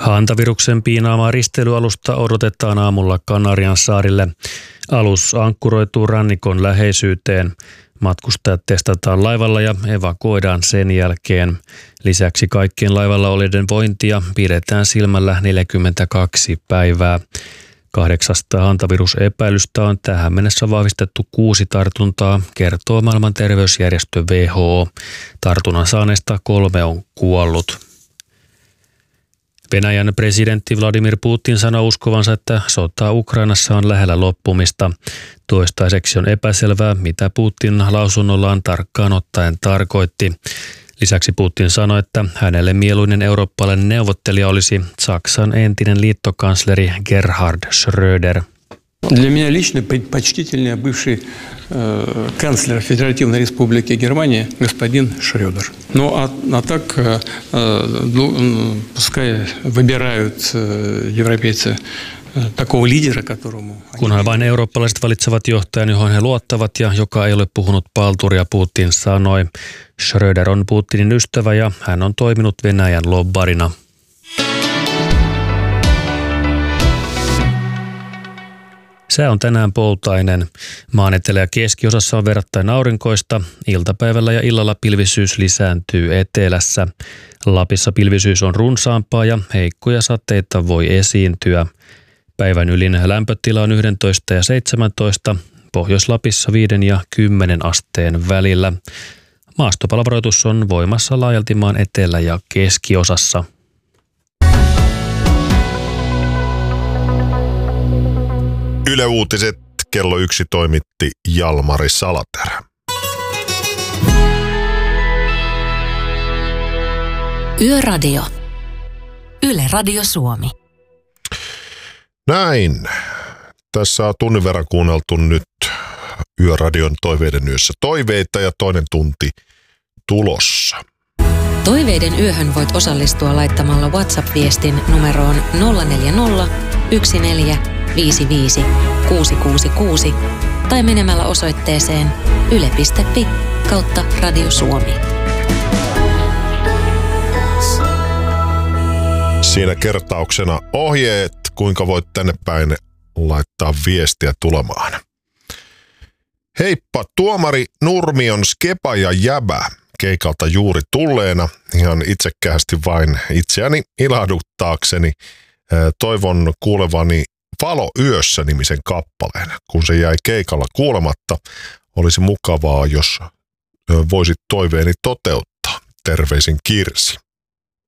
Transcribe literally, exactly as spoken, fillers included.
Hantaviruksen piinaamaa risteilyalusta odotetaan aamulla Kanarian saarille. Alus ankkuroituu rannikon läheisyyteen. Matkustajat testataan laivalla ja evakuoidaan sen jälkeen. Lisäksi kaikkien laivalla olijoiden vointia pidetään silmällä neljäkymmentäkaksi päivää. Kahdeksasta hantavirusepäilystä on tähän mennessä vahvistettu kuusi tartuntaa, kertoo maailman terveysjärjestö W H O. Tartunnan saaneista kolme on kuollut. Venäjän presidentti Vladimir Putin sanoi uskovansa, että sota Ukrainassa on lähellä loppumista. Toistaiseksi on epäselvää, mitä Putin lausunnollaan tarkkaan ottaen tarkoitti. Lisäksi Putin sanoi, että hänelle mieluinen eurooppalainen neuvottelija olisi Saksan entinen liittokansleri Gerhard Schröder. Для меня лично предпочтительнее бывший э, канцлер Федеративной Республики Германия господин Шрёдер. Ну а, а так э, э, пускай выбирают э, европейцы э, такого лидера, которому... Kunhan vain eurooppalaiset valitsevat johtajan, johon he luottavat ja joka ei ole puhunut palturia, Putin sanoi. Schröder on Putinin ystävä ja hän on toiminut Venäjän lobbarina. Sää on tänään poutainen. Maan etelä- ja keskiosassa on verrattain aurinkoista. Iltapäivällä ja illalla pilvisyys lisääntyy etelässä. Lapissa pilvisyys on runsaampaa ja heikkoja sateita voi esiintyä. Päivän ylin lämpötila on yksitoista ja seitsemäntoista, Pohjois-Lapissa viiden ja kymmenen asteen välillä. Maastopalavaroitus on voimassa laajalti maan etelä- ja keskiosassa. Yle Uutiset kello yksi toimitti Jalmari Salaterä. Yöradio. Yle Radio Suomi. Näin. Tässä on tunnin verran kuunneltu nyt Yöradion Toiveiden yössä toiveita ja toinen tunti tulossa. Toiveiden yöhön voit osallistua laittamalla WhatsApp-viestin numeroon nolla neljä nolla yksi neljä viisi viisi kuusi kuusi kuusi tai menemällä osoitteeseen yle piste fi kautta Radio Suomi. Siinä kertauksena ohjeet, kuinka voit tänne päin laittaa viestiä tulemaan. Heippa, tuomari Nurmion Skepa ja Jäbä keikalta juuri tulleena. Ihan itsekkäästi vain itseäni ilahduttaakseni toivon kuulevani Valo yössä -nimisen kappaleen. Kun se jäi keikalla kuulematta, olisi mukavaa, jos voisit toiveeni toteuttaa. Terveisin Kirsi.